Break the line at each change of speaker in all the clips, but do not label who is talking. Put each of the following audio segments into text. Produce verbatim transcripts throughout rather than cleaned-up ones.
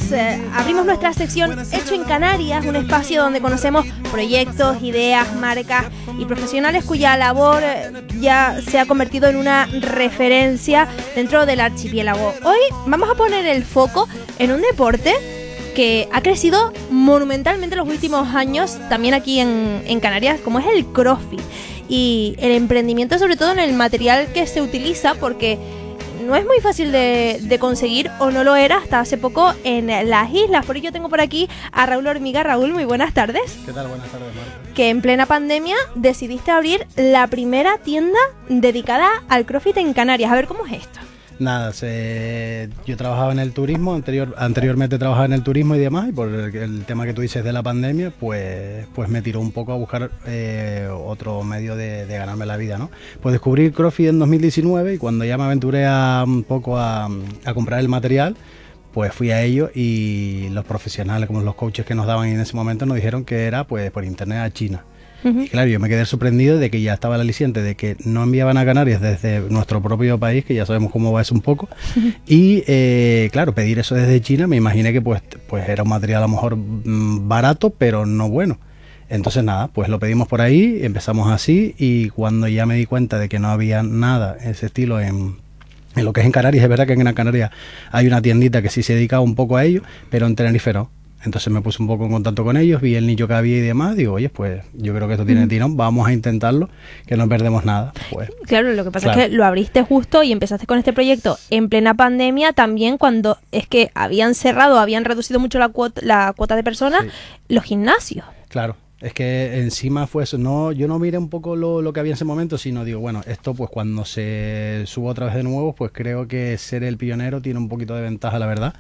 días eh, abrimos nuestra sección Hecho en Canarias, un espacio donde conocemos proyectos, ideas, marcas y profesionales cuya labor eh, ya se ha convertido en una referencia dentro del archipiélago. Hoy vamos a poner el foco en un deporte que ha crecido monumentalmente en los últimos años, también aquí en, en Canarias, como es el CrossFit. Y el emprendimiento, sobre todo en el material que se utiliza, porque no es muy fácil de, de conseguir, o no lo era hasta hace poco en las islas. Por ello tengo por aquí a Raúl Hormiga. Raúl, muy buenas tardes.
¿Qué tal? Buenas tardes, Marta.
Que en plena pandemia decidiste abrir la primera tienda dedicada al CrossFit en Canarias. A ver, ¿cómo es esto?
Nada, se, yo trabajaba en el turismo, anterior, anteriormente trabajaba en el turismo y demás, y por el, el tema que tú dices de la pandemia, pues, pues me tiró un poco a buscar eh, otro medio de, de ganarme la vida, ¿no? Pues descubrí CrossFit en dos mil diecinueve y cuando ya me aventuré a, un poco a, a comprar el material, pues fui a ello y los profesionales, como los coaches que nos daban en ese momento, nos dijeron que era pues por internet a China. Uh-huh. Y claro, yo me quedé sorprendido de que ya estaba el aliciente de que no enviaban a Canarias desde nuestro propio país, que ya sabemos cómo va eso un poco. Uh-huh. Y eh, claro, pedir eso desde China, me imaginé que pues, pues era un material a lo mejor mmm, barato, pero no bueno. Entonces nada, pues lo pedimos por ahí, empezamos así, y cuando ya me di cuenta de que no había nada ese estilo en... En lo que es en Canarias, es verdad que en Gran Canaria hay una tiendita que sí se dedica un poco a ello, pero en Tenerife no. Entonces me puse un poco en contacto con ellos, vi el nicho que había y demás, digo, oye, pues yo creo que esto tiene tirón, vamos a intentarlo, que no perdemos nada. Pues,
claro, lo que pasa
claro.
es que lo abriste justo y empezaste con este proyecto en plena pandemia, también cuando es que habían cerrado, habían reducido mucho la cuota, la cuota de personas, sí. Los gimnasios.
Claro. Es que encima fue eso, no, yo no miré un poco lo, lo que había en ese momento, sino digo, bueno, esto pues cuando se suba otra vez de nuevo, pues creo que ser el pionero tiene un poquito de ventaja, la verdad.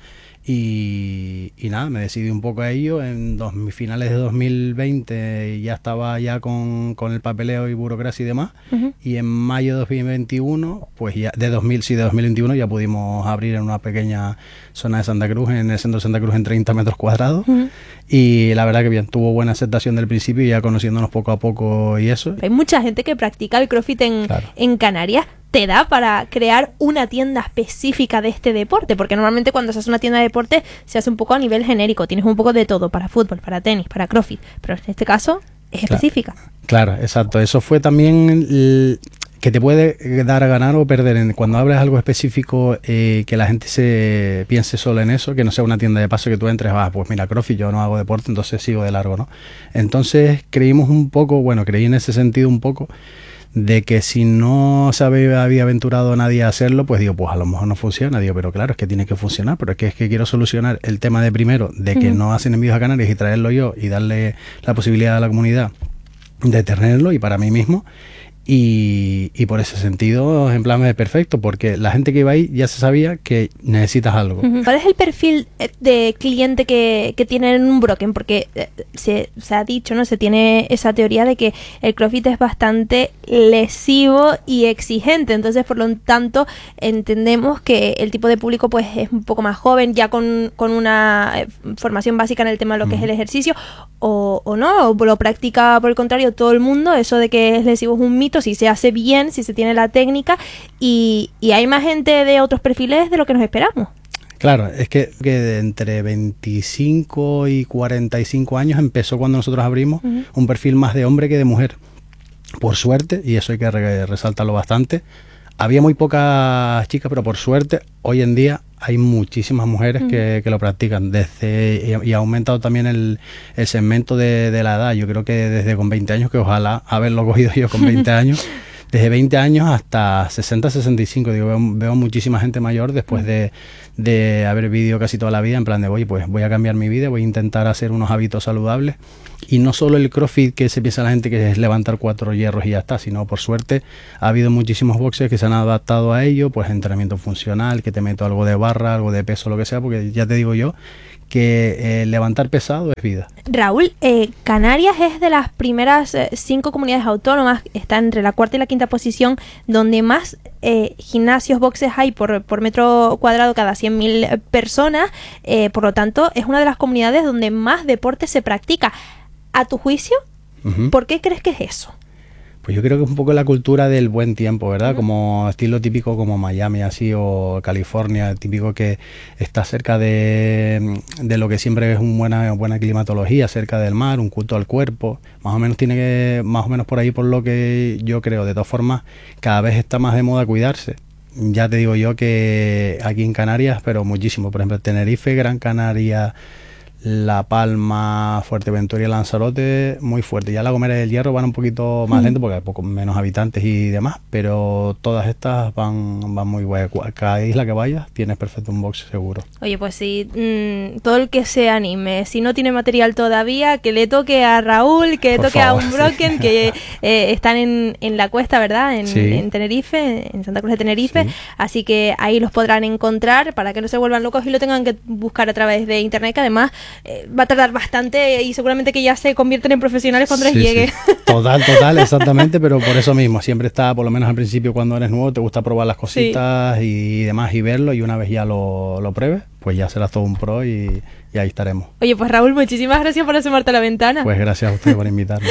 Y, y nada, me decidí un poco a ello. En dos, finales de dos mil veinte ya estaba ya con, con el papeleo y burocracia y demás. Uh-huh. Y en mayo de dos mil veintiuno, pues ya de dos mil, sí, de dos mil veintiuno ya pudimos abrir en una pequeña zona de Santa Cruz, en el centro de Santa Cruz, en treinta metros cuadrados. Uh-huh. Y la verdad que bien, tuvo buena aceptación del principio, ya conociéndonos poco a poco y eso.
Hay mucha gente que practica el CrossFit en, claro. en Canarias. ¿Te da para crear una tienda específica de este deporte? Porque normalmente cuando se hace una tienda de deporte se hace un poco a nivel genérico, tienes un poco de todo, para fútbol, para tenis, para CrossFit, pero en este caso es
claro.
específica.
Claro, exacto, eso fue también el, que te puede dar a ganar o perder. Cuando abres algo específico, eh, que la gente se piense solo en eso, que no sea una tienda de paso que tú entres, ah, pues mira, CrossFit, yo no hago deporte, entonces sigo de largo, ¿no? Entonces creímos un poco, bueno, creí en ese sentido un poco, de que si no se había, había aventurado nadie a hacerlo, pues digo, pues a lo mejor no funciona, digo, pero claro, es que tiene que funcionar, pero es que es que quiero solucionar el tema de primero, de que uh-huh. no hacen envíos a Canarias y traerlo yo y darle la posibilidad a la comunidad de tenerlo y para mí mismo. Y, y por ese sentido, en plan, es perfecto, porque la gente que iba ahí ya se sabía que necesitas algo.
¿Cuál es el perfil de cliente que, que tienen un Broken? Porque se, se ha dicho, ¿no? Se tiene esa teoría de que el CrossFit es bastante lesivo y exigente, entonces por lo tanto entendemos que el tipo de público pues es un poco más joven, ya con, con una formación básica en el tema de lo que uh-huh. es el ejercicio, o, o no, o lo practica por el contrario todo el mundo. Eso de que es lesivo es un mito, si se hace bien, si se tiene la técnica, y, y hay más gente de otros perfiles de lo que nos esperamos.
Claro, es que, que de entre veinticinco y cuarenta y cinco años empezó cuando nosotros abrimos uh-huh. un perfil más de hombre que de mujer. Por suerte, y eso hay que re- resaltarlo bastante, había muy pocas chicas, pero por suerte hoy en día hay muchísimas mujeres uh-huh. que, que lo practican, desde y ha aumentado también el, el segmento de, de la edad. Yo creo que desde con veinte años, que ojalá haberlo cogido yo con veinte años, desde veinte años hasta sesenta, sesenta y cinco, digo, veo, veo muchísima gente mayor después de, de haber vivido casi toda la vida, en plan de, oye, pues voy a cambiar mi vida, voy a intentar hacer unos hábitos saludables. Y no solo el CrossFit, que se piensa la gente que es levantar cuatro hierros y ya está, sino por suerte ha habido muchísimos boxes que se han adaptado a ello, pues entrenamiento funcional, que te meto algo de barra, algo de peso, lo que sea, porque ya te digo yo que eh, levantar pesado es vida.
Raúl, eh, Canarias es de las primeras eh, cinco comunidades autónomas, está entre la cuarta y la quinta posición, donde más eh, gimnasios, boxes hay por, por metro cuadrado cada cien mil personas, eh, por lo tanto es una de las comunidades donde más deporte se practica. ¿A tu juicio? Uh-huh. ¿Por qué crees que es eso?
Pues Pues yo creo que es un poco la cultura del buen tiempo, ¿verdad? Como estilo típico como Miami así o California, típico que está cerca de, de lo que siempre es una buena, buena climatología, cerca del mar, un culto al cuerpo. Más o menos tiene que, más o menos por ahí por lo que yo creo. De todas formas, cada vez está más de moda cuidarse. Ya te digo yo que aquí en Canarias, pero muchísimo. Por ejemplo, Tenerife, Gran Canaria, La Palma, Fuerteventura y Lanzarote, muy fuerte. Ya La Gomera y el Hierro van un poquito más mm. lento porque hay poco menos habitantes y demás, pero todas estas van, van muy buenas. Cada isla que vayas tienes perfecto un box seguro.
Oye, pues sí, mmm, todo el que se anime, si no tiene material todavía, que le toque a Raúl, que le toque favor, a Unbroken, sí. que eh, están en, en la cuesta, ¿verdad? En, sí. en Tenerife, en Santa Cruz de Tenerife, sí. Así que ahí los podrán encontrar para que no se vuelvan locos y lo tengan que buscar a través de internet, que además Eh, va a tardar bastante y seguramente que ya se convierten en profesionales cuando les sí, llegue.
Sí. Total, total, exactamente, pero por eso mismo, siempre está, por lo menos al principio cuando eres nuevo, te gusta probar las cositas sí. y demás y verlo, y una vez ya lo, lo pruebes, pues ya serás todo un pro y, y ahí estaremos.
Oye, pues Raúl, muchísimas gracias por asomarte a la ventana.
Pues gracias a usted por invitarme.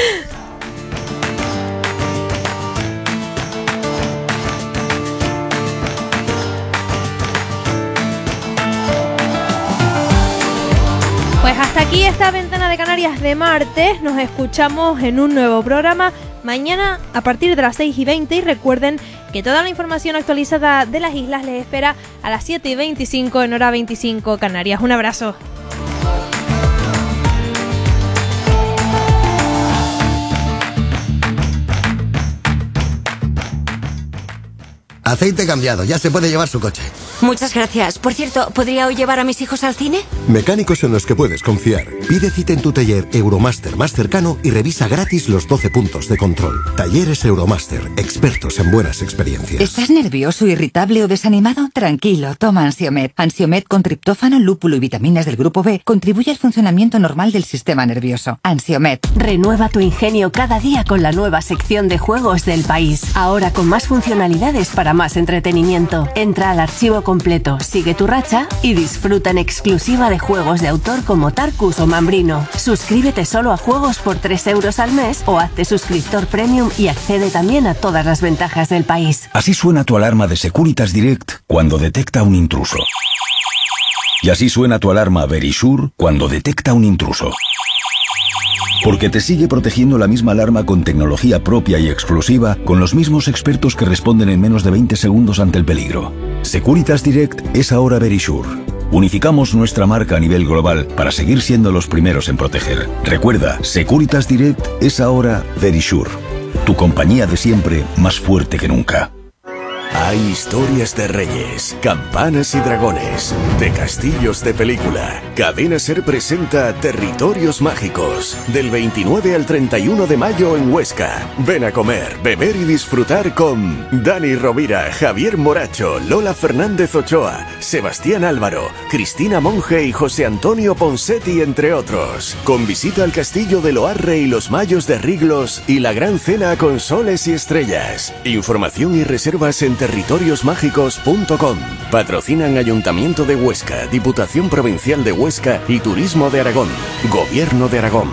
Pues hasta aquí esta Ventana de Canarias de martes. Nos escuchamos en un nuevo programa mañana a partir de las seis y veinte. Y recuerden que toda la información actualizada de las islas les espera a las siete y veinticinco en hora veinticinco Canarias. Un abrazo.
Aceite cambiado, ya se puede llevar su coche.
Muchas gracias. Por cierto, ¿podría hoy llevar a mis hijos al cine?
Mecánicos en los que puedes confiar. Pide cita en tu taller Euromaster más cercano y revisa gratis los doce puntos de control. Talleres Euromaster, expertos en buenas experiencias.
¿Estás nervioso, irritable o desanimado? Tranquilo, toma Ansiomed. Ansiomed con triptófano, lúpulo y vitaminas del grupo B contribuye al funcionamiento normal del sistema nervioso. Ansiomed.
Renueva tu ingenio cada día con la nueva sección de juegos del país. Ahora con más funcionalidades para más entretenimiento. Entra al archivo completo, sigue tu racha y disfruta en exclusiva de juegos de autor como Tarkus o Mambrino. Suscríbete solo a juegos por tres euros al mes o hazte suscriptor premium y accede también a todas las ventajas del país.
Así suena tu alarma de Securitas Direct cuando detecta un intruso. Y así suena tu alarma Verisure cuando detecta un intruso. Porque te sigue protegiendo la misma alarma con tecnología propia y exclusiva, con los mismos expertos que responden en menos de veinte segundos ante el peligro. Securitas Direct es ahora Verisure. Unificamos nuestra marca a nivel global para seguir siendo los primeros en proteger. Recuerda, Securitas Direct es ahora Verisure. Tu compañía de siempre, más fuerte que nunca.
Hay historias de reyes, campanas y dragones, de castillos de película. Cadena Ser presenta Territorios Mágicos, del veintinueve al treinta y uno de mayo en Huesca. Ven a comer, beber y disfrutar con Dani Rovira, Javier Moracho, Lola Fernández Ochoa, Sebastián Álvaro, Cristina Monge y José Antonio Ponsetti, entre otros. Con visita al castillo de Loarre y los Mayos de Riglos y la gran cena con soles y estrellas. Información y reservas en territorios mágicos punto com. Patrocinan Ayuntamiento de Huesca, Diputación Provincial de Huesca y Turismo de Aragón. Gobierno de Aragón.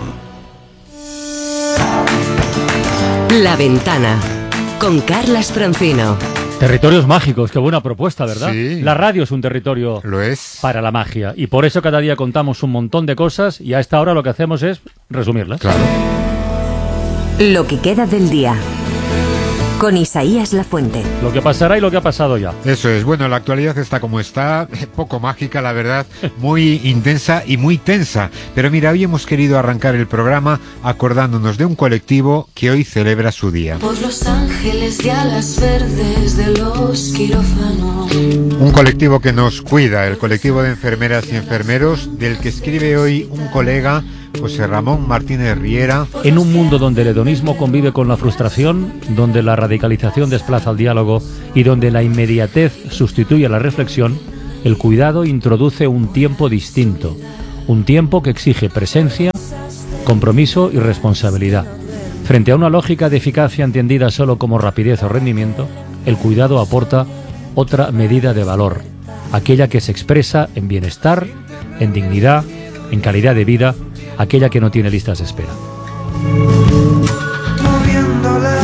La Ventana con Carlas Francino.
Territorios mágicos, qué buena propuesta, ¿verdad?
Sí.
La radio es un territorio
Lo es.
para la magia y por eso cada día contamos un montón de cosas y a esta hora lo que hacemos es resumirlas.
Claro.
Lo que queda del día. Con Isaías Lafuente.
Lo que pasará y lo que ha pasado ya.
Eso es. Bueno, la actualidad está como está, poco mágica, la verdad, muy intensa y muy tensa. Pero mira, hoy hemos querido arrancar el programa acordándonos de un colectivo que hoy celebra su día.
Por los ángeles de alas verdes de los quirófanos.
Un colectivo que nos cuida, el colectivo de enfermeras y enfermeros, del que escribe hoy un colega, José Ramón Martínez Riera.
En un mundo donde el hedonismo convive con la frustración, donde la radicalización desplaza al diálogo y donde la inmediatez sustituye a la reflexión, el cuidado introduce un tiempo distinto, un tiempo que exige presencia, compromiso y responsabilidad. Frente a una lógica de eficacia entendida solo como rapidez o rendimiento, el cuidado aporta otra medida de valor, aquella que se expresa en bienestar, en dignidad, en calidad de vida, aquella que no tiene listas de espera.
Moviendo las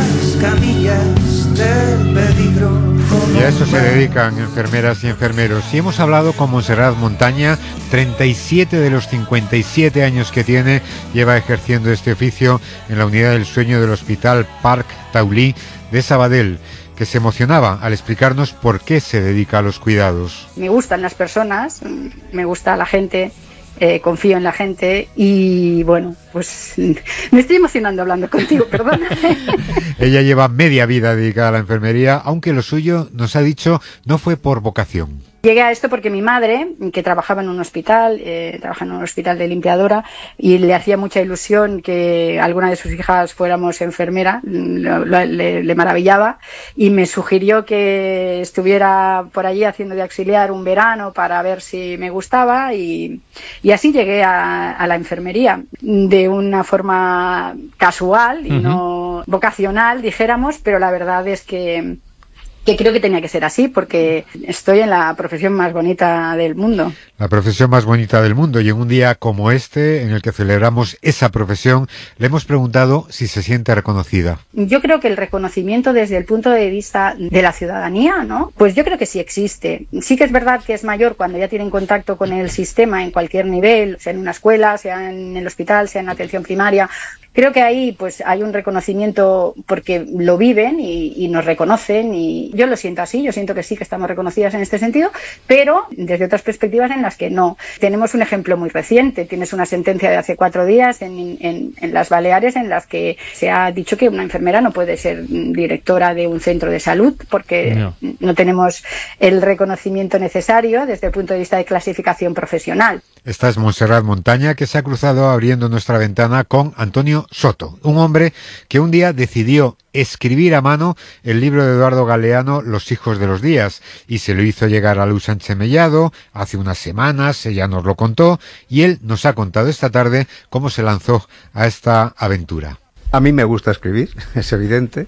camillas del peligro.
Y a eso se dedican enfermeras y enfermeros. Y hemos hablado con Montserrat Montaña, treinta y siete de los cincuenta y siete años que tiene, lleva ejerciendo este oficio en la unidad del sueño del Hospital Parc Taulí de Sabadell, que se emocionaba al explicarnos por qué se dedica a los cuidados.
Me gustan las personas, me gusta la gente, eh, confío en la gente y bueno, pues me estoy emocionando hablando contigo, perdona.
Ella lleva media vida dedicada a la enfermería, aunque lo suyo, nos ha dicho, no fue por vocación.
Llegué a esto porque mi madre, que trabajaba en un hospital, eh, trabaja en un hospital de limpiadora, y le hacía mucha ilusión que alguna de sus hijas fuéramos enfermera, lo, lo, le, le maravillaba, y me sugirió que estuviera por allí haciendo de auxiliar un verano para ver si me gustaba, y, y así llegué a, a la enfermería, de una forma casual y uh-huh. no vocacional, dijéramos, pero la verdad es que... que creo que tenía que ser así, porque estoy en la profesión más bonita del mundo.
La profesión más bonita del mundo, y en un día como este, en el que celebramos esa profesión, le hemos preguntado si se siente reconocida.
Yo creo que el reconocimiento desde el punto de vista de la ciudadanía, ¿no? Pues yo creo que sí existe. Sí que es verdad que es mayor cuando ya tienen contacto con el sistema en cualquier nivel, sea en una escuela, sea en el hospital, sea en la atención primaria. Creo que ahí pues hay un reconocimiento porque lo viven y, y nos reconocen, y yo lo siento así, yo siento que sí que estamos reconocidas en este sentido, pero desde otras perspectivas en las que no. Tenemos un ejemplo muy reciente, tienes una sentencia de hace cuatro días en, en, en las Baleares en las que se ha dicho que una enfermera no puede ser directora de un centro de salud porque no, no tenemos el reconocimiento necesario desde el punto de vista de clasificación profesional.
Esta es Montserrat Montaña, que se ha cruzado abriendo nuestra ventana con Antonio Soto, un hombre que un día decidió escribir a mano el libro de Eduardo Galeano, Los hijos de los días, y se lo hizo llegar a Luz Sánchez Mellado hace unas semanas. Ella nos lo contó y él nos ha contado esta tarde cómo se lanzó a esta aventura.
A mí me gusta escribir, es evidente,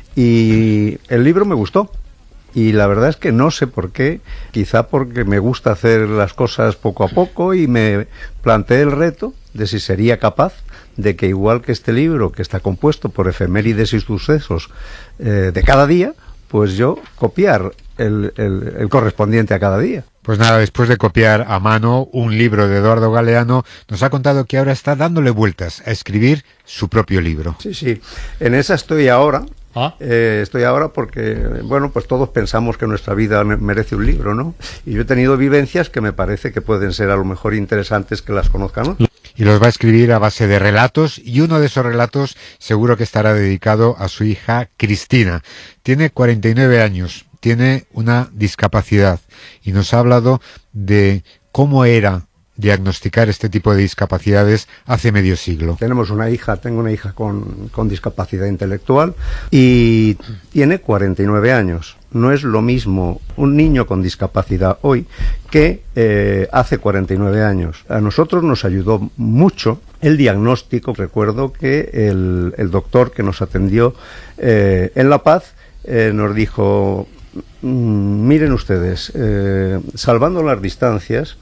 y el libro me gustó. Y la verdad es que no sé por qué, quizá porque me gusta hacer las cosas poco a poco, y me planteé el reto de si sería capaz de que, igual que este libro, que está compuesto por efemérides y sucesos eh, de cada día, pues yo copiar el, el, el correspondiente a cada día.
Pues nada, después de copiar a mano un libro de Eduardo Galeano, nos ha contado que ahora está dándole vueltas a escribir su propio libro.
Sí, sí, en esa estoy ahora. ¿Ah? Eh, estoy ahora porque, bueno, pues todos pensamos que nuestra vida merece un libro, ¿no? Y yo he tenido vivencias que me parece que pueden ser a lo mejor interesantes que las conozcan, ¿no?
Y los va a escribir a base de relatos, y uno de esos relatos seguro que estará dedicado a su hija Cristina. Tiene cuarenta y nueve años, tiene una discapacidad, y nos ha hablado de cómo era diagnosticar este tipo de discapacidades hace medio siglo.
Tenemos una hija, tengo una hija con, con discapacidad intelectual y tiene cuarenta y nueve años. No es lo mismo un niño con discapacidad hoy que eh, hace cuarenta y nueve años. A nosotros nos ayudó mucho el diagnóstico. Recuerdo que el, el doctor que nos atendió eh, en La Paz eh, nos dijo, mmm, miren ustedes, eh, salvando las distancias,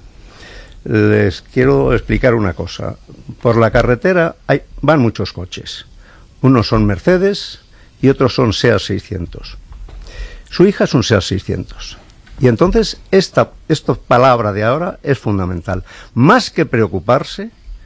les quiero explicar una cosa. Por la carretera hay, van muchos coches. Unos son Mercedes y otros son SEAT seiscientos. Su hija es un SEAT seiscientos. Y entonces esta, esta palabra de ahora es fundamental. Más que preocuparse,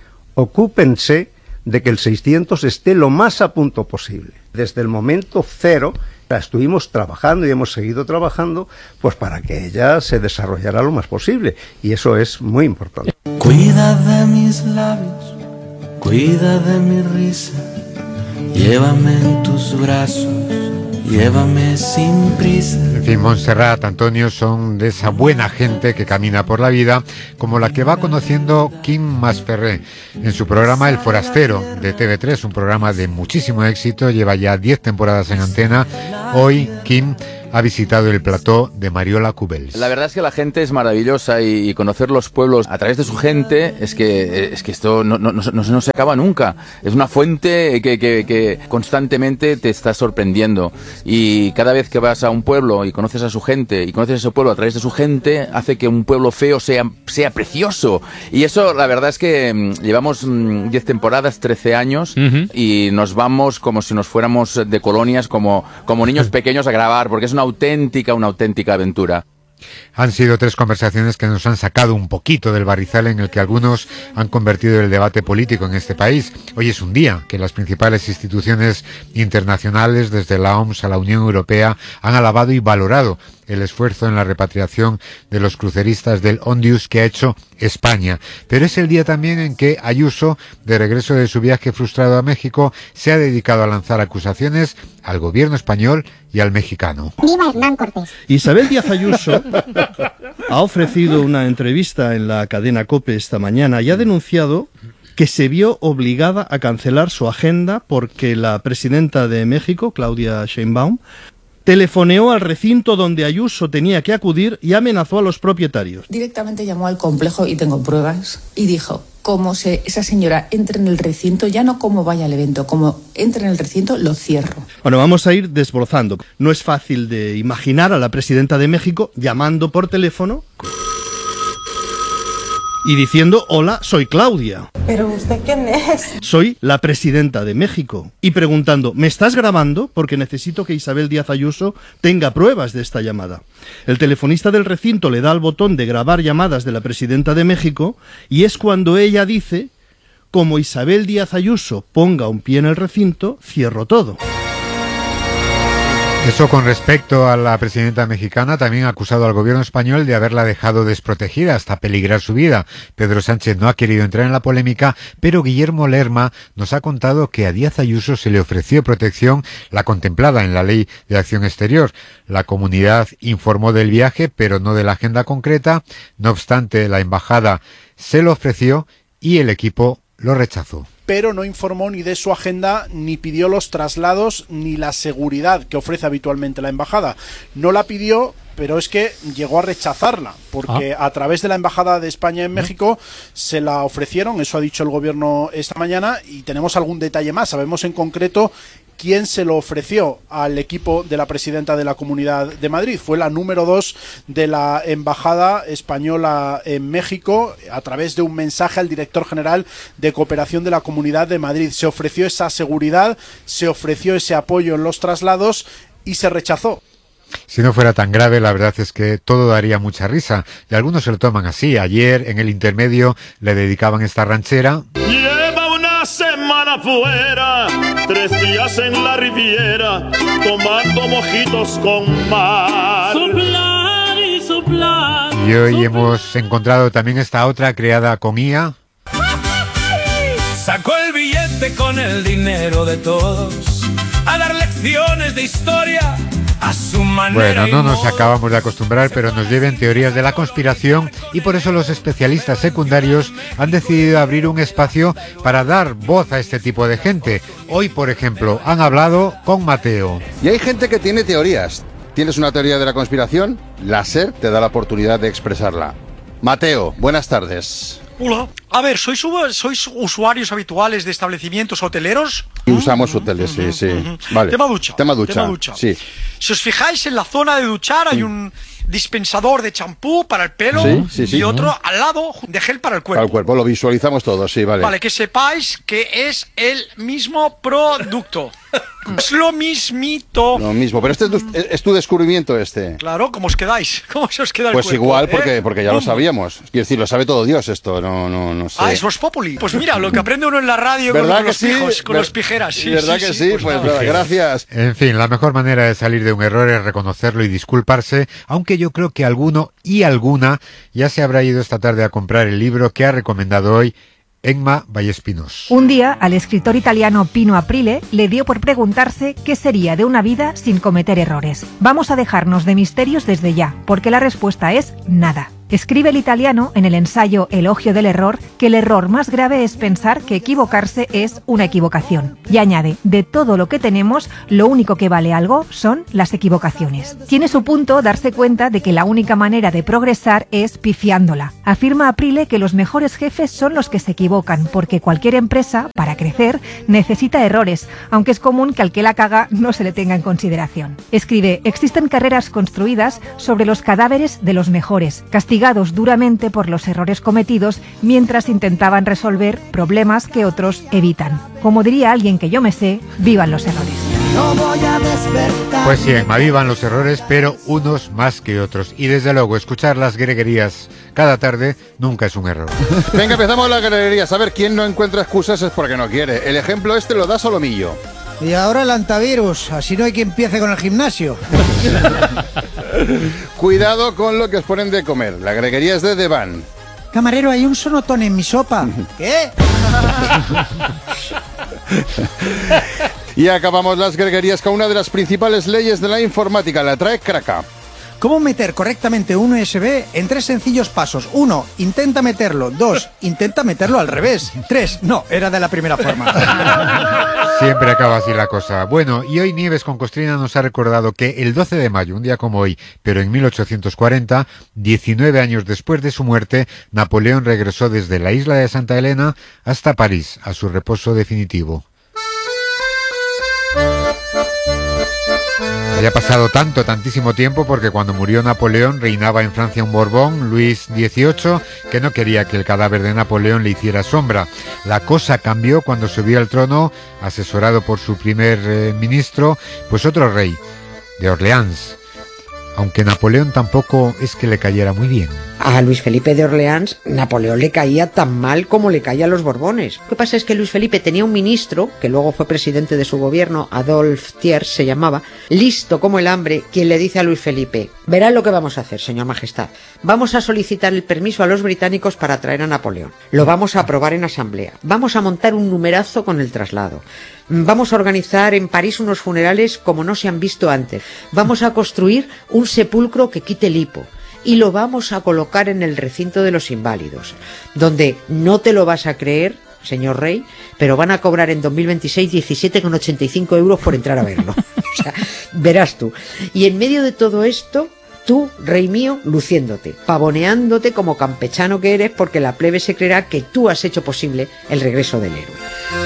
ocúpense de que el seiscientos esté lo más a punto posible. Desde el momento cero estuvimos trabajando y hemos seguido trabajando pues para que ella se desarrollara lo más posible, y eso es muy importante.
Cuida de mis labios, cuida de mi risa, llévame en tus brazos, llévame sin prisa.
En fin, Montserrat, Antonio son de esa buena gente que camina por la vida, como la que va conociendo Kim Masferrer en su programa El Forastero de T V tres, un programa de muchísimo éxito, lleva ya diez temporadas en antena. Hoy Kim ha visitado el plató de Mariola Cubels.
La verdad es que la gente es maravillosa y, y conocer los pueblos a través de su gente es que, es que esto no, no, no, no, no se acaba nunca. Es una fuente que, que, que constantemente te está sorprendiendo. Y cada vez que vas a un pueblo y conoces a su gente y conoces a ese pueblo a través de su gente, hace que un pueblo feo sea, sea precioso. Y eso, la verdad es que mmm, llevamos mmm, diez temporadas, trece años, uh-huh. y nos vamos como si nos fuéramos de colonias, como, como niños pequeños a grabar, porque es una auténtica, una auténtica aventura.
Han sido tres conversaciones que nos han sacado un poquito del barrizal en el que algunos han convertido el debate político en este país. Hoy es un día que las principales instituciones internacionales, desde la O M S a la Unión Europea, han alabado y valorado el esfuerzo en la repatriación de los cruceristas del Ondius que ha hecho España. Pero es el día también en que Ayuso, de regreso de su viaje frustrado a México, se ha dedicado a lanzar acusaciones al gobierno español y al mexicano.
¡Viva Hernán Cortés!
Isabel Díaz Ayuso ha ofrecido una entrevista en la cadena COPE esta mañana y ha denunciado que se vio obligada a cancelar su agenda porque la presidenta de México, Claudia Sheinbaum, telefoneó al recinto donde Ayuso tenía que acudir y amenazó a los propietarios.
Directamente llamó al complejo, y tengo pruebas, y dijo, como se, esa señora entre en el recinto, ya no como vaya al evento, como entre en el recinto, lo cierro.
Bueno, vamos a ir desbrozando. No es fácil de imaginar a la presidenta de México llamando por teléfono y diciendo, hola, soy Claudia.
¿Pero usted quién es?
Soy la presidenta de México. Y preguntando, ¿me estás grabando? Porque necesito que Isabel Díaz Ayuso tenga pruebas de esta llamada. El telefonista del recinto le da al botón de grabar llamadas de la presidenta de México y es cuando ella dice, como Isabel Díaz Ayuso ponga un pie en el recinto, cierro todo.
Eso con respecto a la presidenta mexicana, también ha acusado al gobierno español de haberla dejado desprotegida hasta peligrar su vida. Pedro Sánchez no ha querido entrar en la polémica, pero Guillermo Lerma nos ha contado que a Díaz Ayuso se le ofreció protección, la contemplada en la Ley de Acción Exterior. La comunidad informó del viaje, pero no de la agenda concreta. No obstante, la embajada se lo ofreció y el equipo lo rechazó.
Pero no informó ni de su agenda, ni pidió los traslados, ni la seguridad que ofrece habitualmente la embajada. No la pidió, pero es que llegó a rechazarla, porque ah. a través de la Embajada de España en México se la ofrecieron, eso ha dicho el gobierno esta mañana, y tenemos algún detalle más. Sabemos en concreto quién se lo ofreció al equipo de la presidenta de la Comunidad de Madrid. Fue la número dos de la Embajada Española en México, a través de un mensaje al director general de Cooperación de la Comunidad de Madrid. Se ofreció esa seguridad, se ofreció ese apoyo en los traslados y se rechazó.
Si no fuera tan grave, la verdad es que todo daría mucha risa, y algunos se lo toman así. Ayer, en el intermedio, le dedicaban esta ranchera.
Lleva una semana fuera, tres días en la Riviera, tomando mojitos con mar. Soplar y soplar.
Y hoy hemos encontrado también esta otra creada con I A.
Sacó el billete con el dinero de todos a dar lecciones de historia a su manera.
Bueno, no nos acabamos de acostumbrar, pero nos lleven teorías de la conspiración, y por eso los especialistas secundarios han decidido abrir un espacio para dar voz a este tipo de gente. Hoy, por ejemplo, han hablado con Mateo.
Y hay gente que tiene teorías. ¿Tienes una teoría de la conspiración? La SER te da la oportunidad de expresarla. Mateo, buenas tardes.
Hola. A ver, ¿sois, ¿sois usuarios habituales de establecimientos hoteleros?
Y usamos hoteles, sí, sí. Vale.
Tema ducha.
Tema ducha.
Tema ducha.
Sí.
Si os fijáis, en la zona de duchar hay un dispensador de champú para el pelo, sí, sí, sí. y otro uh-huh. al lado de gel para el cuerpo.
Para el cuerpo, lo visualizamos todos, sí, vale.
Vale, que sepáis que es el mismo producto. Es lo mismito.
Lo mismo, pero este es tu, es tu descubrimiento este.
Claro, ¿cómo os quedáis? ¿Cómo se os queda el
pues
cuerpo?
Pues igual, porque,
¿eh?
porque ya lo sabíamos. Quiero decir, lo sabe todo Dios esto, no, no, no sé.
Ah, es Vox Populi. Pues mira, lo que aprende uno en la radio con, con los sí? pijos, con Ver, los pijeras. Sí,
¿verdad
sí,
que
sí?
sí?
Pues,
pues
nada.
gracias.
En fin, la mejor manera de salir de un error es reconocerlo y disculparse, aunque yo creo que alguno y alguna ya se habrá ido esta tarde a comprar el libro que ha recomendado hoy Emma Vallespinos.
Un día, al escritor italiano Pino Aprile le dio por preguntarse qué sería de una vida sin cometer errores. Vamos a dejarnos de misterios desde ya, porque la respuesta es nada. Escribe el italiano en el ensayo Elogio del error que el error más grave es pensar que equivocarse es una equivocación. Y añade, de todo lo que tenemos, lo único que vale algo son las equivocaciones. Tiene su punto darse cuenta de que la única manera de progresar es pifiándola. Afirma Aprile que los mejores jefes son los que se equivocan, porque cualquier empresa, para crecer, necesita errores, aunque es común que al que la caga no se le tenga en consideración. Escribe, existen carreras construidas sobre los cadáveres de los mejores, castigados duramente por los errores cometidos mientras intentaban resolver problemas que otros evitan. Como diría alguien que yo me sé, vivan los errores.
No voy a despertar.
Pues sí, Emma, vivan los errores, pero unos más que otros. Y desde luego, escuchar las greguerías cada tarde nunca es un error.
Venga, empezamos las greguerías. A ver, quién no encuentra excusas es porque no quiere. El ejemplo este lo da Solomillo.
Y ahora el antivirus, así no hay que empiece con el gimnasio.
Cuidado con lo que os ponen de comer. La greguería es de Devan.
Camarero, hay un sonotón en mi sopa. ¿Qué?
Y acabamos las greguerías con una de las principales leyes de la informática. La trae Kraka.
¿Cómo meter correctamente un U S B en tres sencillos pasos? Uno, intenta meterlo. Dos, intenta meterlo al revés. Tres, no, era de la primera forma.
Siempre acaba así la cosa. Bueno, y hoy Nieves con Costrina nos ha recordado que el doce de mayo, un día como hoy, pero en mil ochocientos cuarenta, diecinueve años después de su muerte, Napoleón regresó desde la isla de Santa Elena hasta París, a su reposo definitivo. Había pasado tanto, tantísimo tiempo, porque cuando murió Napoleón reinaba en Francia un Borbón, Luis dieciocho, que no quería que el cadáver de Napoleón le hiciera sombra. La cosa cambió cuando subió al trono, asesorado por su primer eh, ministro, pues otro rey, de Orleans. Aunque Napoleón tampoco es que le cayera muy bien.
A Luis Felipe de Orleans, Napoleón le caía tan mal como le caía a los Borbones. Lo que pasa es que Luis Felipe tenía un ministro, que luego fue presidente de su gobierno, Adolphe Thiers se llamaba, listo como el hambre, quien le dice a Luis Felipe, verá lo que vamos a hacer, señor Majestad. Vamos a solicitar el permiso a los británicos para traer a Napoleón. Lo vamos a aprobar en asamblea. Vamos a montar un numerazo con el traslado. Vamos a organizar en París unos funerales como no se han visto antes. Vamos a construir un sepulcro que quite el hipo. Y lo vamos a colocar en el recinto de los inválidos, donde no te lo vas a creer, señor rey, pero van a cobrar en dos mil veintiséis diecisiete con ochenta y cinco euros por entrar a verlo. O sea, verás tú. Y en medio de todo esto, tú, rey mío, luciéndote, pavoneándote como campechano que eres, porque la plebe se creerá que tú has hecho posible el regreso del héroe.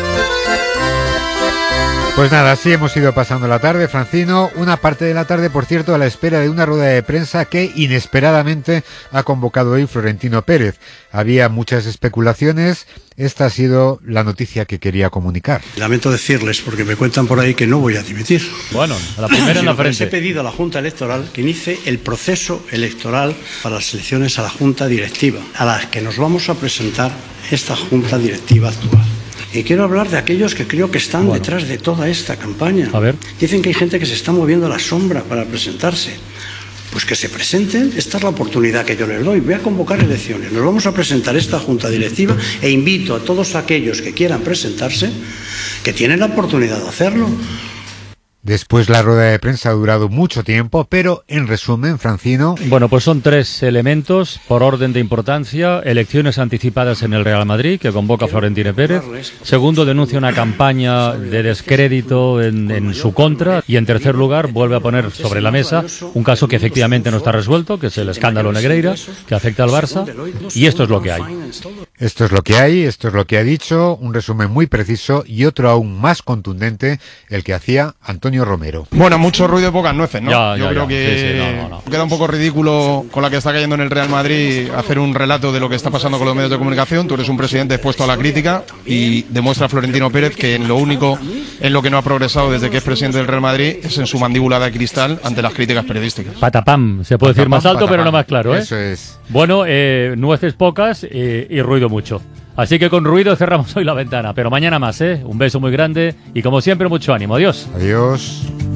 Pues nada, así hemos ido pasando la tarde, Francino. Una parte de la tarde, por cierto, a la espera de una rueda de prensa que inesperadamente ha convocado hoy Florentino Pérez. Había muchas especulaciones. Esta ha sido la noticia que quería comunicar.
Lamento decirles, porque me cuentan por ahí que no voy a dimitir.
Bueno, a la primera en la frente.
Les he pedido a la Junta Electoral que inicie el proceso electoral para las elecciones a la Junta Directiva, a las que nos vamos a presentar esta Junta Directiva actual. Y quiero hablar de aquellos que creo que están bueno. detrás de toda esta campaña.
A ver.
Dicen que hay gente que se está moviendo a la sombra para presentarse. Pues que se presenten, esta es la oportunidad que yo les doy. Voy a convocar elecciones, nos vamos a presentar esta Junta Directiva e invito a todos aquellos que quieran presentarse, que tienen la oportunidad de hacerlo.
Después la rueda de prensa ha durado mucho tiempo, pero en resumen, Francino...
Bueno, pues son tres elementos por orden de importancia. Elecciones anticipadas en el Real Madrid, que convoca Florentino Pérez. Segundo, denuncia una campaña de descrédito en, en su contra. Y en tercer lugar, vuelve a poner sobre la mesa un caso que efectivamente no está resuelto, que es el escándalo Negreira, que afecta al Barça. Y esto es lo que hay.
Esto es lo que hay, esto es lo que ha dicho. Un resumen muy preciso y otro aún más contundente, el que hacía Antonio Romero.
Bueno, mucho ruido y pocas nueces, ¿no?
Ya,
Yo
ya,
creo
ya.
que
Sí, sí, no, no, no.
queda un poco ridículo con la que está cayendo en el Real Madrid hacer un relato de lo que está pasando con los medios de comunicación. Tú eres un presidente expuesto a la crítica y demuestra Florentino Pérez que en lo único en lo que no ha progresado desde que es presidente del Real Madrid es en su mandíbula de cristal ante las críticas periodísticas.
Patapam, se puede
Patapam,
decir más alto,
patapam.
pero no más claro, ¿eh?
Eso es.
Bueno, eh, nueces pocas eh, y ruido mucho. Así que con ruido cerramos hoy la ventana, pero mañana más, ¿eh? Un beso muy grande y como siempre mucho ánimo. Adiós.
Adiós.